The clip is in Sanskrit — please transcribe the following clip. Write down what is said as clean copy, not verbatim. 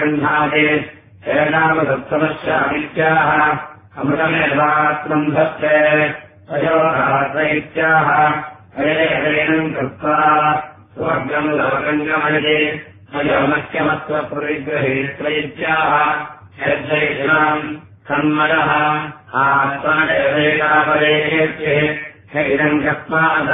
गृह्णाति एनामसप्तमस्यामित्याह अमृतमेवात्मम् धत्ते अयोरात्रैत्याह अयेनम् कृत्वा स्वर्गम् लोकम् गमयति अयोमह्यमत्वपरिग्रहेत्वैत्याह यद्वैषणाम् सन्मयः आत्मनेवेकापरेत्ये इदम् कस्मात्